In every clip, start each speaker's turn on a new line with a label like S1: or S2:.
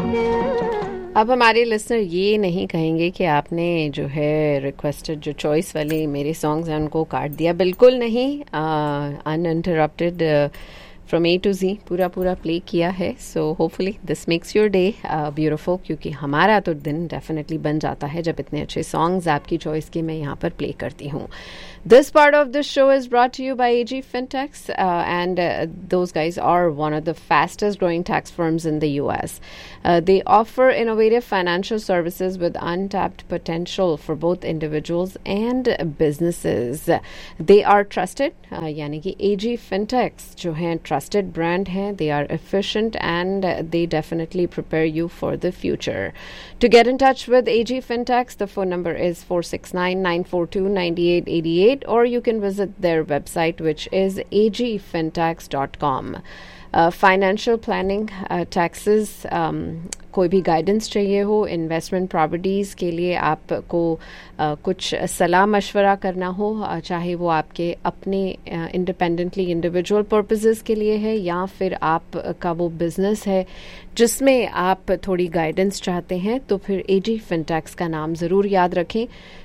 S1: अब हमारे लिसनर ये नहीं कहेंगे कि आपने जो है रिक्वेस्टेड जो चॉइस वाले मेरे सॉन्ग्स हैं उनको काट दिया. बिल्कुल नहीं, अनइंटरप्टेड फ्रॉम ए टू जी पूरा प्ले किया है. So hopefully this makes your day beautiful, क्योंकि हमारा तो दिन डेफिनेटली बन जाता है जब इतने अच्छे सॉन्ग्स आपकी चॉइस के मैं यहाँ पर प्ले करती हूँ. This part of the show is brought to you by AG Fintechs, and those guys are one of the fastest growing tax firms in the US. They offer innovative financial services with untapped potential for both individuals and businesses. They are trusted, यानी कि AG Fintechs जो हैं trusted brand हैं. They are efficient and they definitely prepare you for the future. To get in touch with AG Fintechs, the phone number is 469-942-9888. Or you can visit their website, which is agfintechs.com. Financial planning, taxes, कोई भी guidance चाहिए हो, investment properties के लिए आपको कुछ सलाह मशवरा करना हो, चाहे वो आपके अपने इंडिपेंडेंटली इंडिविजुअल पर्पसेस के लिए है या फिर आपका वो बिज़नेस है जिसमें आप थोड़ी गाइडेंस चाहते हैं, तो फिर AG Fintechs का नाम ज़रूर याद रखें.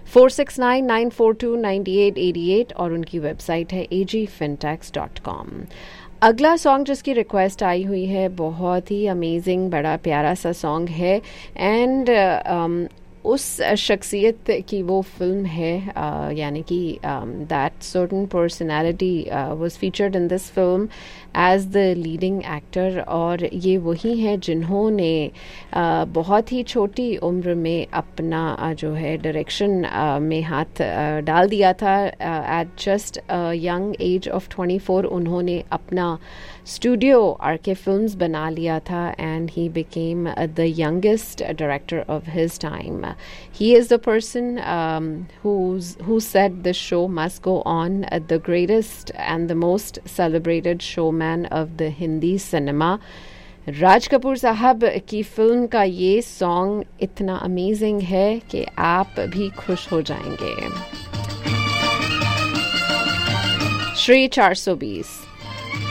S1: 469-942-9888 और उनकी वेबसाइट है agfintechs.com. अगला सॉन्ग जिसकी रिक्वेस्ट आई हुई है, बहुत ही अमेजिंग बड़ा प्यारा सा सॉन्ग है. एंड उस शख्सियत की वो फिल्म है, यानी कि that certain personality was featured in this film as the leading actor. और ये वही हैं जिन्होंने बहुत ही छोटी उम्र में अपना जो है डायरेक्शन में हाथ डाल दिया था. Eight just young age of 24 उन्होंने अपना स्टूडियो आरके फिल्म्स बना लिया था. And he became the youngest director of his time. He is the person who said the show must go on, the greatest and the most celebrated showman of the Hindi cinema. Raj Kapoor साहब की film का ये song इतना amazing है कि आप भी खुश हो जाएंगे. श्री 420.